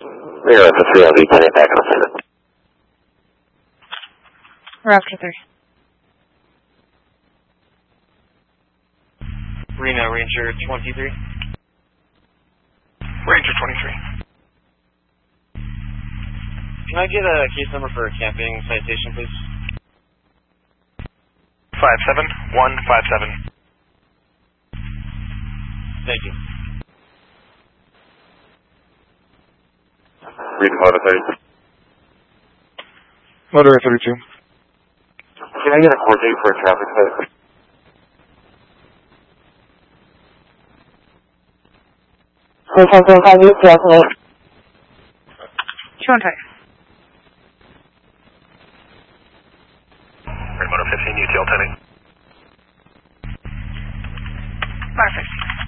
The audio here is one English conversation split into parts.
We're at the 3LV, 10 back on the 7. We're after 3. Reno, Ranger 23. Ranger 23. Can I get a case number for a camping citation, please? 57157. Thank you. Read motor 32. Motor 32. Can I get a coordinate for a traffic citation? Contact. Red Motor 15, UTL 10. Perfect.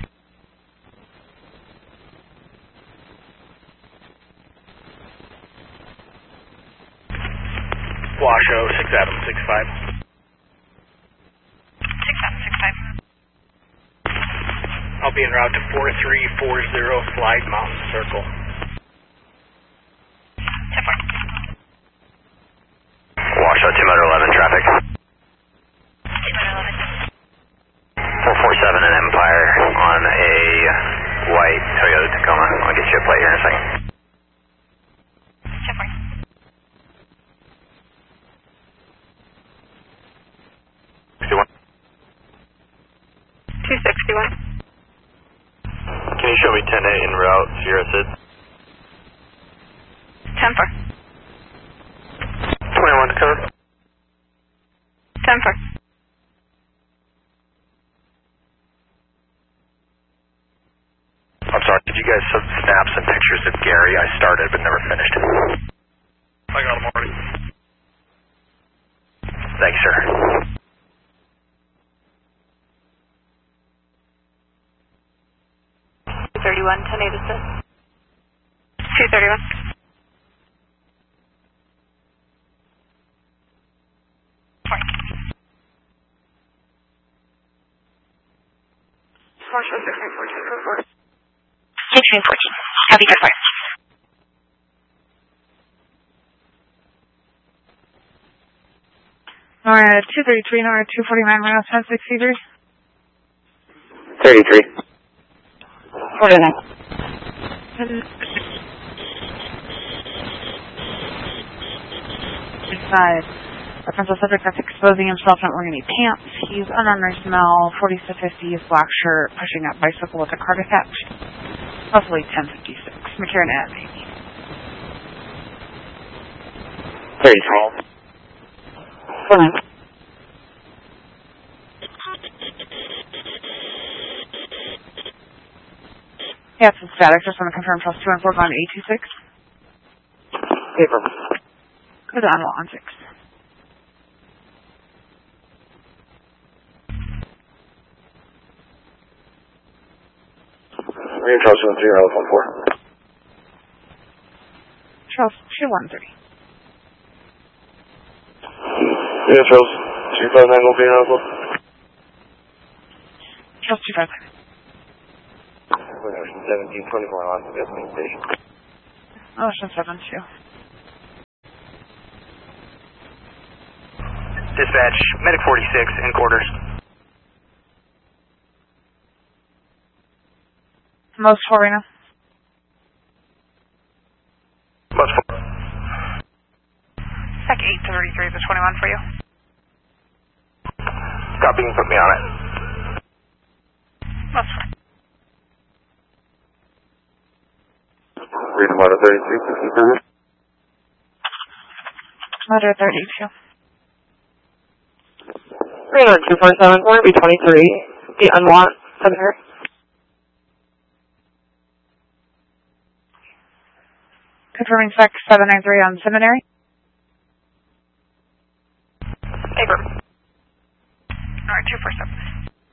Washoe 6765. 6765. I'll be en route to 4340 Flag Mountain Circle. Washoe 2 Motor 11 traffic. 447 and Empire on a white Toyota Tacoma. I'll get you a plate here in a second. 261. Can you show me 10-8 en route, Sierra Sid? 10-4. 21 to cover. 10-4. I'm sorry, did you guys snap some pictures of Gary? I started but never finished. I got them already. Thanks, sir. 231, 10-8 assist. 231. Marshall 1614. 1614. Copy, good fire. NORA 233, NORA 249, Reno 1063. 33. 49. Inside. A pencil subject that's exposing himself, not wearing any pants. He's unarmed smell, 40s to 50s, black shirt, pushing up bicycle with a cart attached. Roughly 1056. McCarran at 33. 49. Yeah, it's static. Just want to confirm plus 2 and 4 on 826. Paper. Good on 6. We're in Charles 3014. Charles 213. Yeah, Charles 259 will be around. Charles 253. 1724 on the Vietnamese station. Ocean 72. Dispatch, Medic 46 in quarters. Most 4 right now. Most 4. Sec 833 is a 21 for you. Copy and put me on it. Most 4. Read motor 33. Motor 32. Reno 247, we're going to be 23. The unwant seminary. Confirming sec 793 on seminary.